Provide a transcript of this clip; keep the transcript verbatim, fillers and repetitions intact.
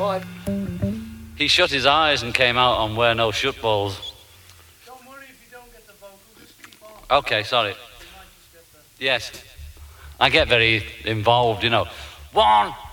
Five. He shut his eyes and came out on Wear No Shut Balls. Don't worry if you don't get the vocal, just keep on. Okay, sorry. You might just get the... Yes. I get very involved, you know. One,